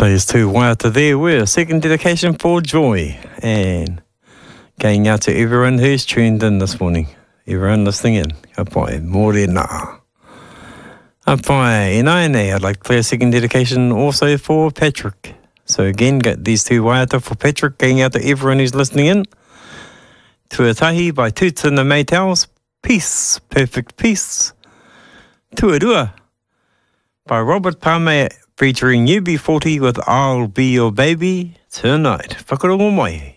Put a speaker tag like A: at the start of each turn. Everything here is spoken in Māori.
A: These two waiata there were second dedication for Joy, and going out to everyone who's tuned in this morning, everyone listening in. Apai, morena. Apai, inaine, I'd like to play a second dedication also for Patrick. So again, got these two waiata for Patrick, going out to everyone who's listening in. Tuatahi by Toots and the Maytals, Peace, Perfect Peace. Tuarua by Robert Palmer, featuring UB40 with I'll Be Your Baby Tonight. Whakarongo mai.